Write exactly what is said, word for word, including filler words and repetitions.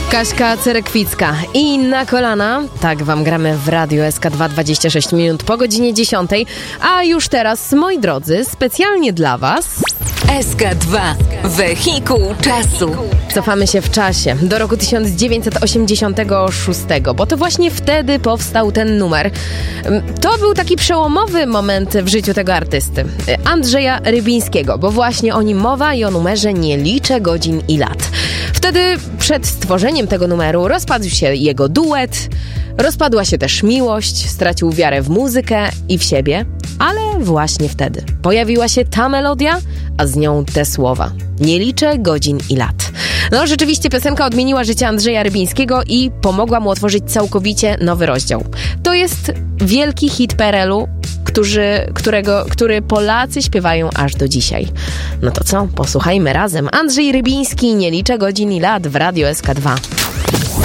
Kaśka Cerekwicka i Na kolana. Tak wam gramy w Radiu S K dwa, dwadzieścia sześć minut po godzinie dziesiątej. A już teraz, moi drodzy, specjalnie dla was S K dwa. Wehikuł czasu. Cofamy się w czasie do roku tysiąc dziewięćset osiemdziesiątego szóstego, bo to właśnie wtedy powstał ten numer. To był taki przełomowy moment w życiu tego artysty, Andrzeja Rybińskiego, bo właśnie o nim mowa i o numerze Nie liczę godzin i lat. Wtedy przed stworzeniem tego numeru rozpadł się jego duet, rozpadła się też miłość, stracił wiarę w muzykę i w siebie, ale właśnie wtedy pojawiła się ta melodia, a z nią te słowa. Nie liczę godzin i lat. No rzeczywiście piosenka odmieniła życie Andrzeja Rybińskiego i pomogła mu otworzyć całkowicie nowy rozdział. To jest wielki hit P R L-u, którzy, którego, który Polacy śpiewają aż do dzisiaj. No to co? Posłuchajmy razem. Andrzej Rybiński, Nie liczę godzin i lat w Radiu S K dwa.